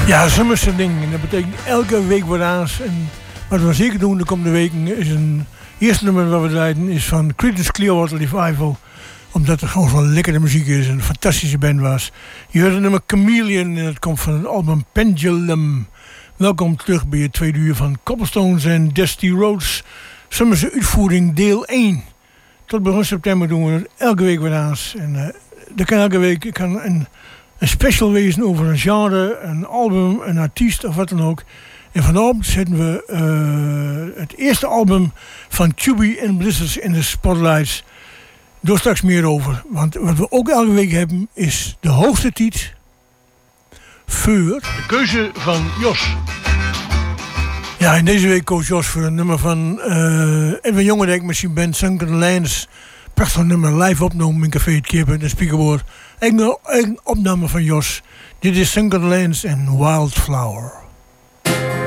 Ja, zomerse ding. En dat betekent elke week wat aans. En wat we zeker doen de komende weken is een eerste nummer wat we draaien is van Creedence Clearwater Revival. Omdat het gewoon zo'n lekkere muziek is en een fantastische band was. Je hoort het nummer Chameleon en het komt van het album Pendulum. Welkom terug bij het tweede uur van Cobblestones en Dusty Rhodes. Zomerse uitvoering deel 1. Tot begin september doen we het elke week wat aans. En dat kan elke week een special wezen over een genre, een album, een artiest of wat dan ook. En vanavond zetten we het eerste album van Chubby and Blizzards in de spotlights. Daar straks meer over. Want wat we ook elke week hebben is de hoogste titel voor de keuze van Jos. Ja, en deze week koos Jos voor een nummer van Edwin Jongendijk met zijn band Sunken Lands. Prachtig nummer, live opgenomen in Café het Kip en de Spiekerwoord. Een opname van Jos. Dit is Sunken Lands en Wildflower.